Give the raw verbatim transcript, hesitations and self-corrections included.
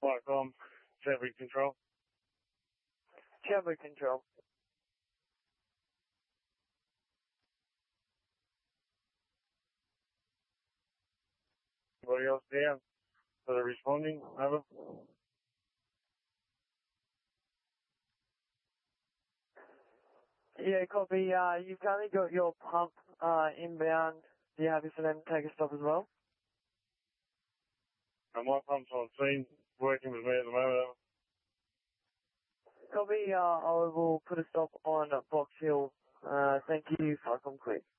Flight com, Chadwick Control. Chadwick Control. Anybody else down? So they're responding, over. Yeah, copy. Uh, you've currently got your pump uh, inbound. Are you happy for them to take a stop as well? And my pump's on scene, working with me at the moment, over. Copy. Uh, I will put a stop on Box Hill. Uh, thank you. Flight com clear.